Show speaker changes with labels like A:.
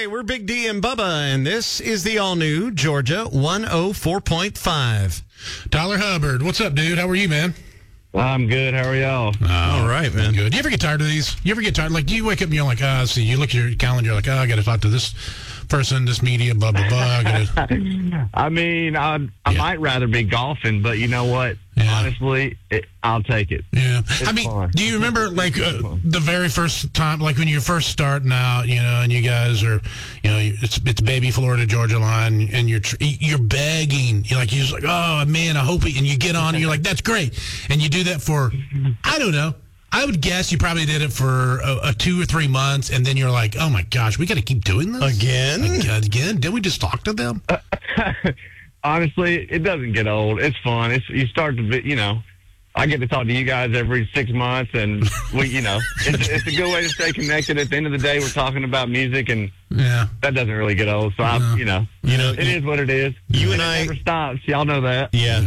A: Hey, we're Big D and Bubba, and this is the all-new Georgia 104.5.
B: Tyler Hubbard, what's up, dude? How are you, man?
C: I'm good. How are y'all?
A: All right, man.
B: Good. You ever get tired of these? You ever get tired? Like, you wake up and you're like, see, you look at your calendar, you're like, I got to talk to this person, this media, blah, blah, blah.
C: I mean, I might rather be golfing, but you know what?
B: Yeah.
C: Honestly, I'll take it.
B: Yeah.
C: It's
B: I mean,
C: fun.
B: do you remember, like, the very first time, like, when you're first starting out, you know, and you guys are, you know, it's baby Florida Georgia line, and you're begging. You're just like, oh, man, I hope and you get on, and you're like, that's great. And you do that for, I don't know. I would guess you probably did it for 2 or 3 months, and then you're like, oh, my gosh, we got to keep doing this?
A: Again?
B: Did we just talk to them?
C: Honestly, it doesn't get old. It's fun. You start to be, you know, I get to talk to you guys every 6 months, and we, you know, it's a good way to stay connected. At the end of the day, we're talking about music, and that doesn't really get old. So, you know, it is what it is.
A: You and
C: it
A: I
C: never stops. Y'all know that.
A: Yeah.